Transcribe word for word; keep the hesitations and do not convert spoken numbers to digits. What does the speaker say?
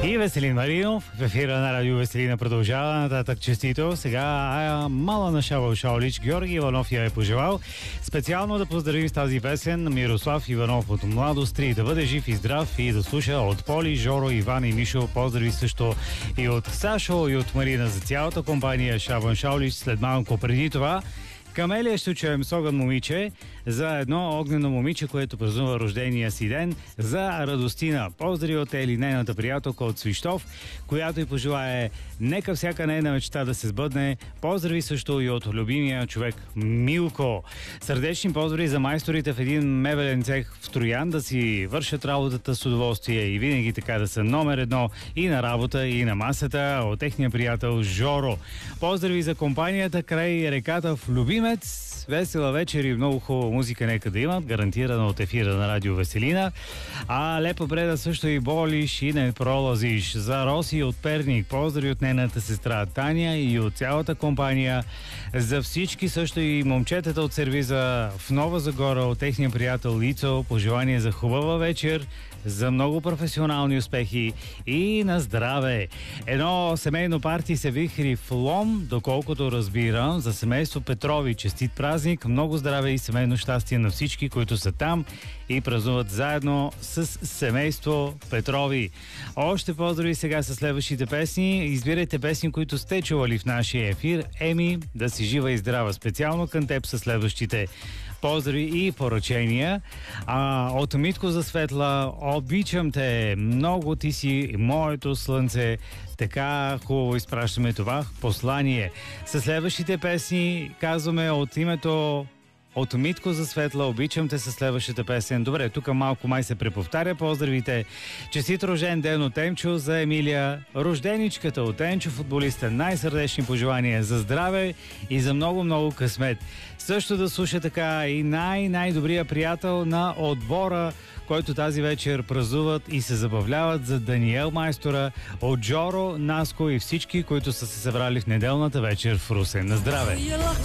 И Веселин Маринов в ефира на Радио Веселина продължава нататък честито. Сега а, мала нашавал Шаолич, Георги Иванов я е пожелал специално да поздравим с тази песен Мирослав Иванов от младост три. Да бъде жив и здрав и да слуша от Поли, Жоро, Иван и Мишо. Поздрави също и от Сашо и от Марина за цялата компания Шабан Шаолич. След малко преди това Камелия ще чуем с огън момиче за едно огнено момиче, което празнува рождения си ден, за Радостина. Поздрави от Ели, нейната приятелка от Свищов, която й пожелае нека всяка нейна мечта да се сбъдне. Поздрави също и от любимия човек Милко. Сърдечни поздрави за майсторите в един мебелен цех в Троян да си вършат работата с удоволствие и винаги така да са номер едно и на работа, и на масата, от техния приятел Жоро. Поздрави за компанията край реката в Любимец. Весела вечер и много хубава музика нека да имат, гарантирана от ефира на Радио Веселина. А лепа бреда също и болиш и не пролазиш. За Роси от Перник, поздрави от нейната сестра Таня и от цялата компания. За всички също и момчетата от сервиза в Нова Загора, от техния приятел Лицо, пожелание за хубава вечер, за много професионални успехи и на здраве. Едно семейно парти се вихри в Лом, доколкото разбирам, за семейство Петрови. Честит празник, много здраве и семейно щастие на всички, които са там и празнуват заедно с семейство Петрови. Още поздрави сега с следващите песни. Избирайте песни, които сте чували в нашия ефир. Еми, да си жива и здрава. Специално към теб са следващите поздрави и поръчения. А, от Митко за Светла, обичам те, много ти си моето слънце. Така хубаво изпращаме това послание. Със следващите песни казваме от името от Митко за Светла, обичам те със следващата песен. Добре, тук малко май се преповтаря. Поздравите. Честит рожден ден от Емчо за Емилия, рожденичката от Енчо, футболиста. Най-сърдечни пожелания за здраве и за много-много късмет. Също да слуша така и най-най-добрия приятел на отбора, който тази вечер празнуват и се забавляват, за Даниел Майстора от Джоро, Наско и всички, които са се събрали в неделната вечер в Русе. На здраве!